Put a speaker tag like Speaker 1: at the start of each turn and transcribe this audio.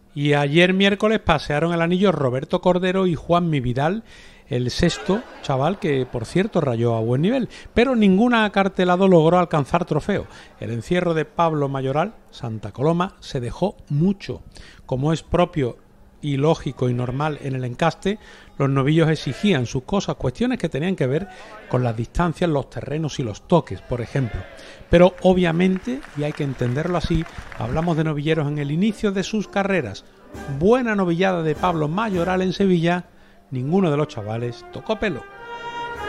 Speaker 1: Y ayer miércoles pasearon el anillo Roberto Cordero y Juanmi Vidal, el sexto chaval que, por cierto, rayó a buen nivel. Pero ningún acartelado logró alcanzar trofeo. El encierro de Pablo Mayoral, Santa Coloma, se dejó mucho. Como es propio y lógico y normal en el encaste, los novillos exigían sus cosas, cuestiones que tenían que ver con las distancias, los terrenos y los toques, por ejemplo. Pero obviamente, y hay que entenderlo así, hablamos de novilleros en el inicio de sus carreras. Buena novillada de Pablo Mayoral en Sevilla, ninguno de los chavales tocó pelo.